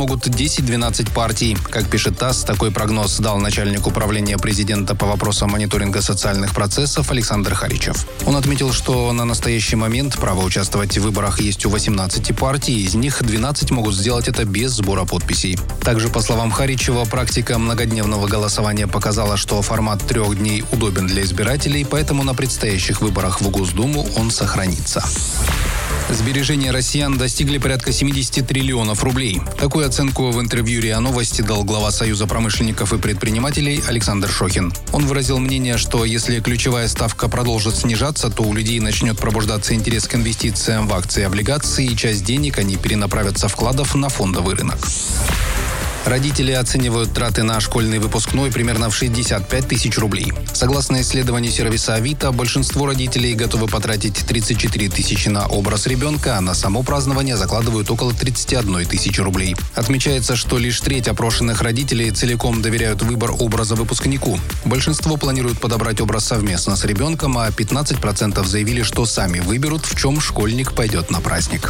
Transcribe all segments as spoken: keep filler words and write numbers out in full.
смогут десять-двенадцать партий. Как пишет ТАСС, такой прогноз дал начальник управления президента по вопросам мониторинга социальных процессов Александр Харичев. Он отметил, что на настоящий момент право участвовать в выборах есть у восемнадцати партий, из них двенадцать могут сделать это без сбора подписей. Также, по словам Харичева, практика многодневного голосования показала, что формат трех дней удобен для избирателей, поэтому на предстоящих выборах в Госдуму он сохранится. Сбережения россиян достигли порядка семидесяти триллионов рублей. Такую оценку в интервью РИА Новости дал глава Союза промышленников и предпринимателей Александр Шохин. Он выразил мнение, что если ключевая ставка продолжит снижаться, то у людей начнет пробуждаться интерес к инвестициям в акции и облигации, и часть денег они перенаправят со вкладов на фондовый рынок. Родители оценивают траты на школьный выпускной примерно в шестьдесят пять тысяч рублей. Согласно исследованию сервиса Авито, большинство родителей готовы потратить тридцать четыре тысячи на образ ребенка, а на само празднование закладывают около тридцати одной тысячи рублей. Отмечается, что лишь треть опрошенных родителей целиком доверяют выбор образа выпускнику. Большинство планируют подобрать образ совместно с ребенком, а пятнадцать процентов заявили, что сами выберут, в чем школьник пойдет на праздник.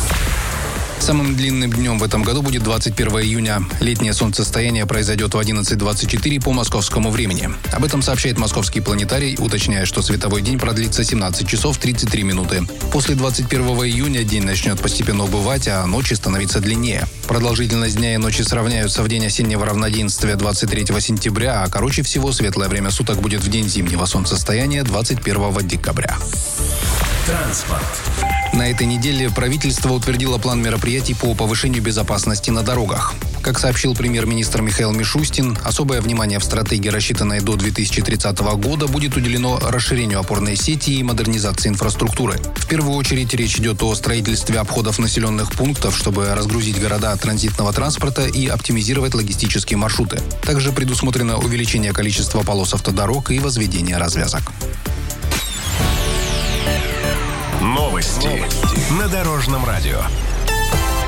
Самым длинным днем в этом году будет двадцать первого июня. Летнее солнцестояние произойдет в одиннадцать двадцать четыре по московскому времени. Об этом сообщает Московский планетарий, уточняя, что световой день продлится семнадцать часов тридцать три минуты. После двадцать первого июня день начнет постепенно убывать, а ночи становиться длиннее. Продолжительность дня и ночи сравняются в день осеннего равноденствия двадцать третьего сентября, а короче всего светлое время суток будет в день зимнего солнцестояния двадцать первого декабря. Транспорт. На этой неделе правительство утвердило план мероприятий по повышению безопасности на дорогах. Как сообщил премьер-министр Михаил Мишустин, особое внимание в стратегии, рассчитанной до две тысячи тридцатого года, будет уделено расширению опорной сети и модернизации инфраструктуры. В первую очередь речь идет о строительстве обходов населенных пунктов, чтобы разгрузить города транзитного транспорта и оптимизировать логистические маршруты. Также предусмотрено увеличение количества полос автодорог и возведение развязок. Новости на Дорожном радио.